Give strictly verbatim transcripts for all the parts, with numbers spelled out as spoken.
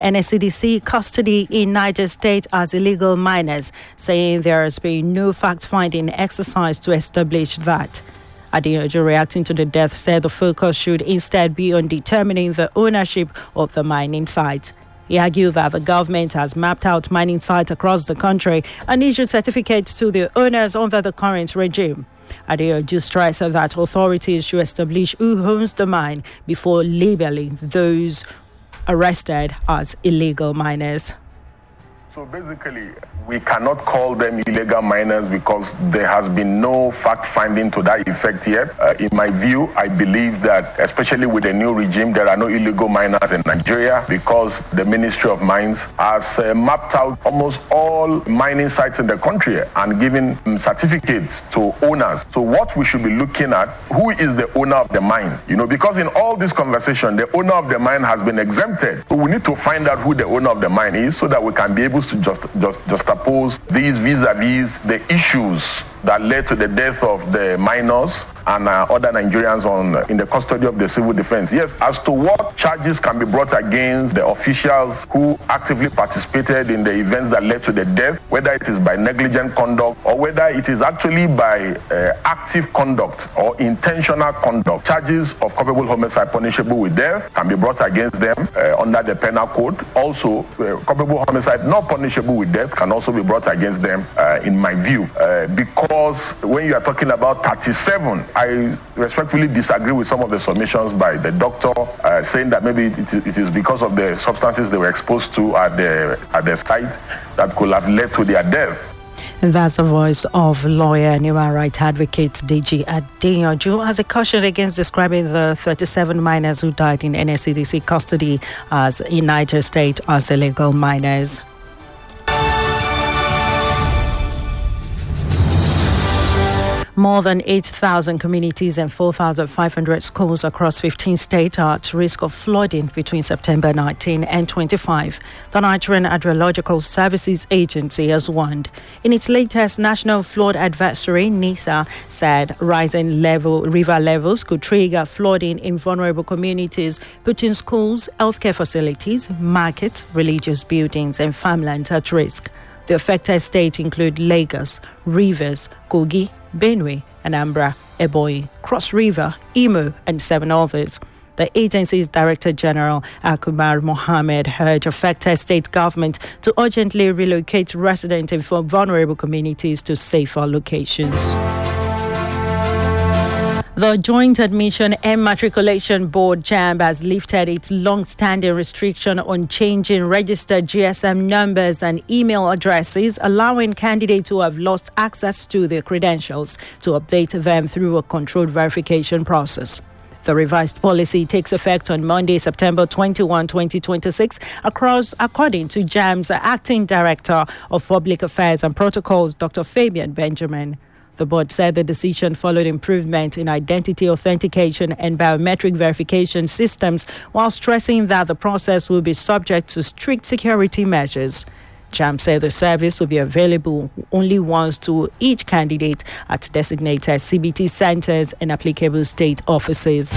N S C D C custody in Niger State as illegal miners, saying there has been no fact-finding exercise to establish that. Adeyanju, reacting to the death, said the focus should instead be on determining the ownership of the mining site. He argued that the government has mapped out mining sites across the country and issued certificates to the owners under the current regime. Adeyanju stressed that authorities should establish who owns the mine before labeling those arrested as illegal miners. So basically, we cannot call them illegal miners because there has been no fact-finding to that effect yet. Uh, in my view, I believe that, especially with the new regime, there are no illegal miners in Nigeria because the Ministry of Mines has uh, mapped out almost all mining sites in the country and given um, certificates to owners. So what we should be looking at, who is the owner of the mine? You know, because in all this conversation, the owner of the mine has been exempted. So we need to find out who the owner of the mine is so that we can be able to just just just oppose these vis-a-vis the issues that led to the death of the miners and uh, other Nigerians on uh, in the custody of the civil defense. Yes, as to what charges can be brought against the officials who actively participated in the events that led to the death, whether it is by negligent conduct or whether it is actually by uh, active conduct or intentional conduct, charges of culpable homicide punishable with death can be brought against them uh, under the penal code. Also, uh, culpable homicide not punishable with death can also be brought against them, uh, in my view, uh, because when you are talking about thirty-seven, I respectfully disagree with some of the submissions by the doctor, uh, saying that maybe it, it is because of the substances they were exposed to at the at the site that could have led to their death. That's the voice of lawyer and human rights advocate Deji Adeyanju as a caution against describing the thirty-seven miners who died in N S C D C custody as in Niger State as illegal miners. More than eight thousand communities and four thousand five hundred schools across fifteen states are at risk of flooding between September nineteenth and twenty-fifth. The Nigerian Hydrological Services Agency has warned. In its latest National Flood Advisory, NISA said rising level river levels could trigger flooding in vulnerable communities, putting schools, healthcare facilities, markets, religious buildings and farmlands at risk. The affected states include Lagos, Rivers, Kogi, Benue, Anambra, Ebonyi, Cross River, Imo, and seven others. The agency's Director General, Akumar Mohammed, urged affected state government to urgently relocate residents in vulnerable communities to safer locations. The Joint Admission and Matriculation Board, JAMB, has lifted its long-standing restriction on changing registered G S M numbers and email addresses, allowing candidates who have lost access to their credentials to update them through a controlled verification process. The revised policy takes effect on Monday, September twenty-first, twenty twenty-six, across, according to JAMB's Acting Director of Public Affairs and Protocols, Doctor Fabian Benjamin. The board said the decision followed improvement in identity authentication and biometric verification systems, while stressing that the process will be subject to strict security measures. JAMB said the service will be available only once to each candidate at designated C B T centers and applicable state offices.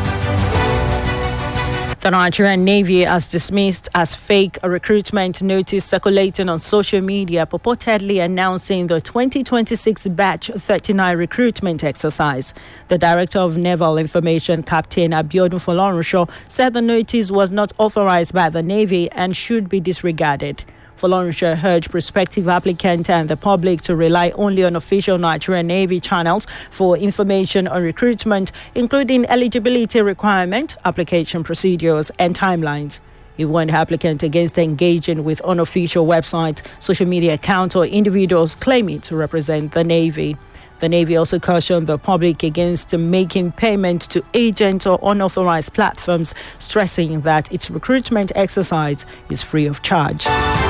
The Nigerian Navy has dismissed as fake a recruitment notice circulating on social media purportedly announcing the twenty twenty-six Batch thirty-nine recruitment exercise. The Director of Naval Information, Captain Abiodun Folorunsho, said the notice was not authorized by the Navy and should be disregarded. Folorunsho urged prospective applicants and the public to rely only on official Nigerian Navy channels for information on recruitment, including eligibility requirement, application procedures, and timelines. He warned applicants against engaging with unofficial websites, social media accounts, or individuals claiming to represent the Navy. The Navy also cautioned the public against making payment to agents or unauthorized platforms, stressing that its recruitment exercise is free of charge.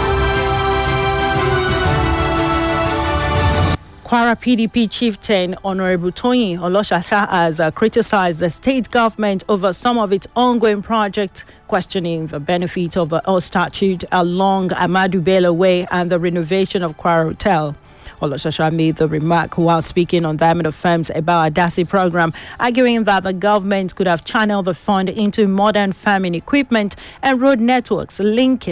Kwara P D P chieftain Honorable Toyin Olosasa has uh, criticized the state government over some of its ongoing projects, questioning the benefit of the old statute along Ahmadu Bello Way and the renovation of Kwara Hotel. Oloshasha made the remark while speaking on Diamond of Firms about Adasi program, arguing that the government could have channeled the fund into modern farming equipment and road networks linking